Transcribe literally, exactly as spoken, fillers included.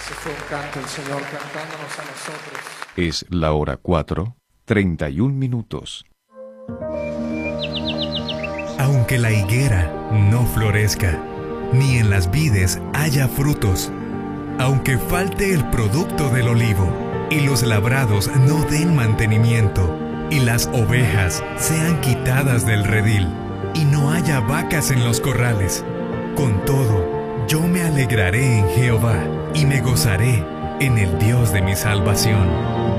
Ese fue un canto del Señor cantándonos a nosotros. Es la hora cuatro, treinta y un minutos. Aunque la higuera no florezca, ni en las vides haya frutos, aunque falte el producto del olivo, y los labrados no den mantenimiento, y las ovejas sean quitadas del redil, y no haya vacas en los corrales, con todo, yo me alegraré en Jehová, y me gozaré en el Dios de mi salvación.